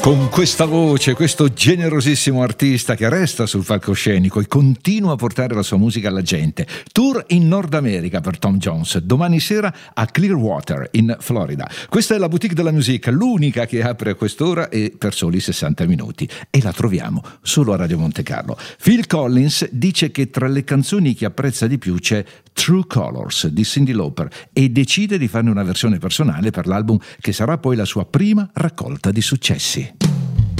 Con questa voce, questo generosissimo artista che resta sul palcoscenico e continua a portare la sua musica alla gente. Tour in Nord America per Tom Jones, domani sera a Clearwater in Florida. Questa è la Boutique della Musique, l'unica che apre a quest'ora e per soli 60 minuti. E la troviamo solo a Radio Monte Carlo. Phil Collins dice che tra le canzoni che apprezza di più c'è True Colors di Cyndi Lauper e decide di farne una versione personale per l'album che sarà poi la sua prima raccolta di successi.